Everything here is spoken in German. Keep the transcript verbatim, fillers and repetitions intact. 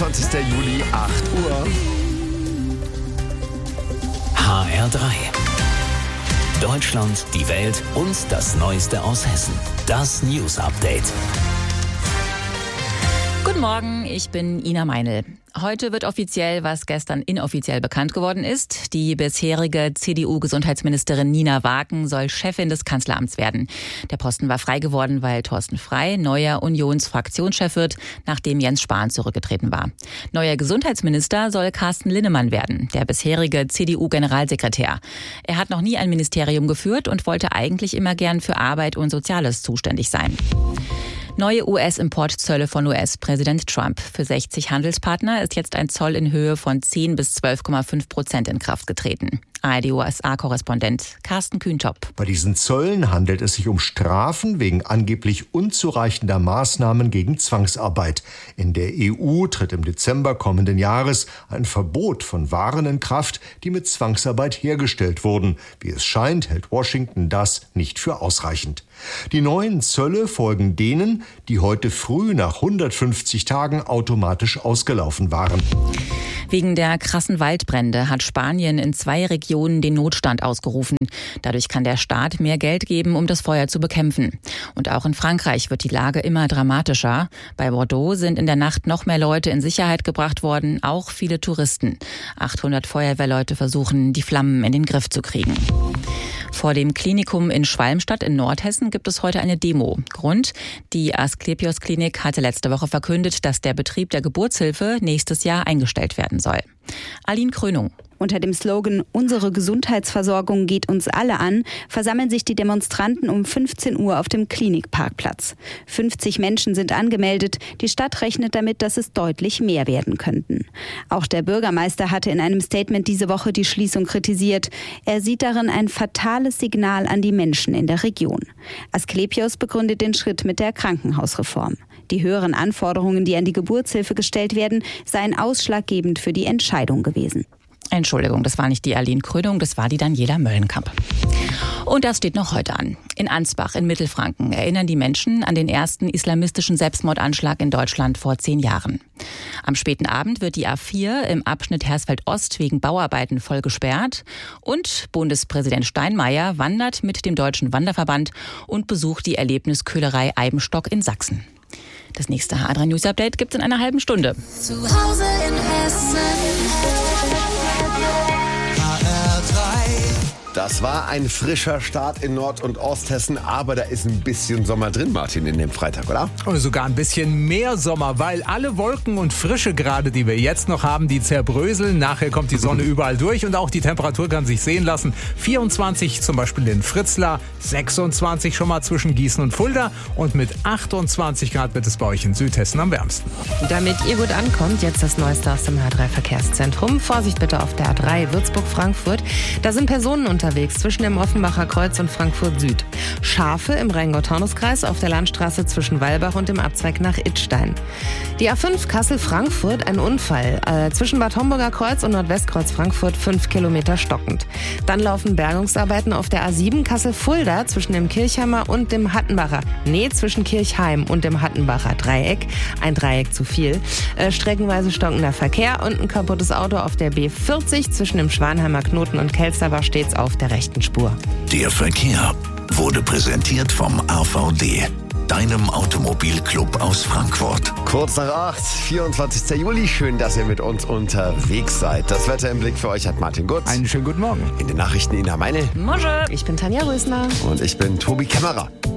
vierundzwanzigster Juli, acht Uhr. H R drei. Deutschland, die Welt und das Neueste aus Hessen. Das News Update. Guten Morgen, ich bin Ina Meinl. Heute wird offiziell, was gestern inoffiziell bekannt geworden ist. Die bisherige C D U-Gesundheitsministerin Nina Waken soll Chefin des Kanzleramts werden. Der Posten war frei geworden, weil Thorsten Frey neuer Unionsfraktionschef wird, nachdem Jens Spahn zurückgetreten war. Neuer Gesundheitsminister soll Carsten Linnemann werden, der bisherige C D U-Generalsekretär. Er hat noch nie ein Ministerium geführt und wollte eigentlich immer gern für Arbeit und Soziales zuständig sein. Neue U S-Importzölle von U S-Präsident Trump. Für sechzig Handelspartner ist jetzt ein Zoll in Höhe von zehn bis zwölf Komma fünf Prozent in Kraft getreten. A R D-U S A-Korrespondent Carsten Kühntop. Bei diesen Zöllen handelt es sich um Strafen wegen angeblich unzureichender Maßnahmen gegen Zwangsarbeit. In der E U tritt im Dezember kommenden Jahres ein Verbot von Waren in Kraft, die mit Zwangsarbeit hergestellt wurden. Wie es scheint, hält Washington das nicht für ausreichend. Die neuen Zölle folgen denen, die heute früh nach hundertfünfzig Tagen automatisch ausgelaufen waren. Wegen der krassen Waldbrände hat Spanien in zwei Regionen den Notstand ausgerufen. Dadurch kann der Staat mehr Geld geben, um das Feuer zu bekämpfen. Und auch in Frankreich wird die Lage immer dramatischer. Bei Bordeaux sind in der Nacht noch mehr Leute in Sicherheit gebracht worden, auch viele Touristen. achthundert Feuerwehrleute versuchen, die Flammen in den Griff zu kriegen. Vor dem Klinikum in Schwalmstadt in Nordhessen gibt es heute eine Demo. Grund: Die Asklepios Klinik hatte letzte Woche verkündet, dass der Betrieb der Geburtshilfe nächstes Jahr eingestellt werden soll. Aline Krönung. Unter dem Slogan »Unsere Gesundheitsversorgung geht uns alle an« versammeln sich die Demonstranten um fünfzehn Uhr auf dem Klinikparkplatz. fünfzig Menschen sind angemeldet. Die Stadt rechnet damit, dass es deutlich mehr werden könnten. Auch der Bürgermeister hatte in einem Statement diese Woche die Schließung kritisiert. Er sieht darin ein fatales Signal an die Menschen in der Region. Asklepios begründet den Schritt mit der Krankenhausreform. Die höheren Anforderungen, die an die Geburtshilfe gestellt werden, seien ausschlaggebend für die Entscheidung gewesen. Entschuldigung, das war nicht die Aline Krönung, das war die Daniela Möllenkamp. Und das steht noch heute an. In Ansbach in Mittelfranken erinnern die Menschen an den ersten islamistischen Selbstmordanschlag in Deutschland vor zehn Jahren. Am späten Abend wird die A vier im Abschnitt Hersfeld-Ost wegen Bauarbeiten voll gesperrt. Und Bundespräsident Steinmeier wandert mit dem Deutschen Wanderverband und besucht die Erlebnisköhlerei Eibenstock in Sachsen. Das nächste H R drei News Update gibt's in einer halben Stunde. Zu Hause in Hessen. Das war ein frischer Start in Nord- und Osthessen, aber da ist ein bisschen Sommer drin, Martin, in dem Freitag, oder? Und sogar ein bisschen mehr Sommer, weil alle Wolken und Frische gerade, die wir jetzt noch haben, die zerbröseln. Nachher kommt die Sonne überall durch und auch die Temperatur kann sich sehen lassen. vierundzwanzig zum Beispiel in Fritzlar, sechsundzwanzig schon mal zwischen Gießen und Fulda und mit achtundzwanzig Grad wird es bei euch in Südhessen am wärmsten. Damit ihr gut ankommt, jetzt das Neueste aus dem H drei Verkehrszentrum. Vorsicht bitte auf der A drei Würzburg-Frankfurt. Da sind Personen unterwegs zwischen dem Offenbacher Kreuz und Frankfurt Süd. Schafe im Rheingau-Taunus-Kreis auf der Landstraße zwischen Weilbach und dem Abzweig nach Idstein. Die A fünf Kassel-Frankfurt, ein Unfall. Äh, zwischen Bad Homburger Kreuz und Nordwestkreuz Frankfurt fünf Kilometer stockend. Dann laufen Bergungsarbeiten auf der A sieben Kassel-Fulda zwischen dem Kirchheimer und dem Hattenbacher. Nee, zwischen Kirchheim und dem Hattenbacher Dreieck. Ein Dreieck zu viel. Äh, streckenweise stockender Verkehr und ein kaputtes Auto auf der B vierzig zwischen dem Schwanheimer Knoten und Kelsterbach stets auf der rechten Spur. Der Verkehr wurde präsentiert vom A V D, deinem Automobilclub aus Frankfurt. Kurz nach acht, vierundzwanzigster Juli. Schön, dass ihr mit uns unterwegs seid. Das Wetter im Blick für euch hat Martin Gutz. Einen schönen guten Morgen. In den Nachrichten Ina Meinl. Mosche. Ich bin Tanja Rösner. Und ich bin Tobi Kämmerer.